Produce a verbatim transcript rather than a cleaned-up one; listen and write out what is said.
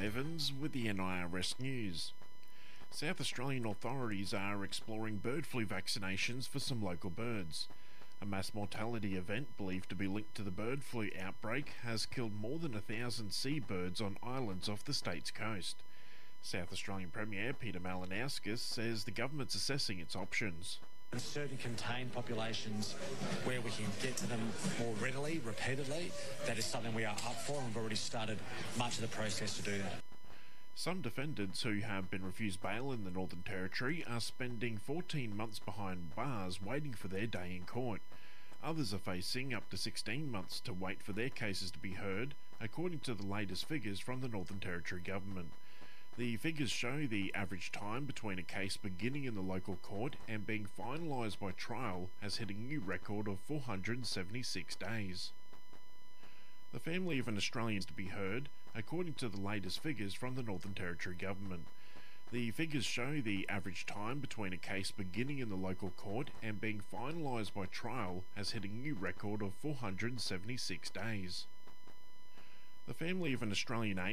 Evans with the N I R S News. South Australian authorities are exploring bird flu vaccinations for some local birds. A mass mortality event believed to be linked to the bird flu outbreak has killed more than a thousand seabirds on islands off the state's coast. South Australian Premier Peter Malinauskas says the government's assessing its options. In certain contained populations where we can get to them more readily, repeatedly, that is something we are up for, and we've already started much of the process to do that. Some defendants who have been refused bail in the Northern Territory are spending fourteen months behind bars waiting for their day in court. Others are facing up to sixteen months to wait for their cases to be heard, according to the latest figures from the Northern Territory government. The figures show the average time between a case beginning in the local court and being finalised by trial has hit a new record of four hundred seventy-six days. The family of an Australian is to be heard, according to the latest figures from the Northern Territory government. The figures show the average time between a case beginning in the local court and being finalised by trial has hit a new record of four hundred seventy-six days. The family of an Australian